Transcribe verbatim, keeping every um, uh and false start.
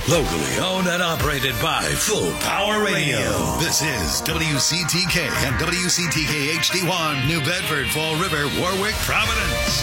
Locally owned and operated by Full Power Radio. This is W C T K and W C T K H D one, New Bedford, Fall River, Warwick, Providence.